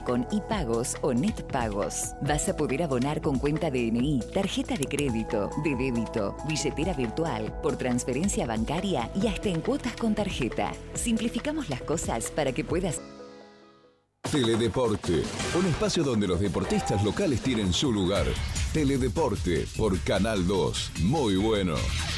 con iPagos o NetPagos. Vas a poder abonar con cuenta DNI, tarjeta de crédito, de débito, billetera virtual, por transferencia bancaria y hasta en cuotas con tarjeta. Simplificamos las cosas para que puedas... Teledeporte, un espacio donde los deportistas locales tienen su lugar. Teledeporte por Canal 2, muy bueno.